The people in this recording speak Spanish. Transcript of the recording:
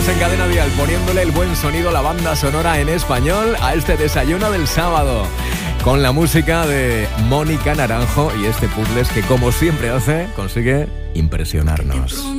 Seguimos en Cadena Dial poniéndole el buen sonido a la banda sonora en español a este desayuno del sábado, con la música de Mónica Naranjo y este puzzle que, como siempre hace, consigue impresionarnos.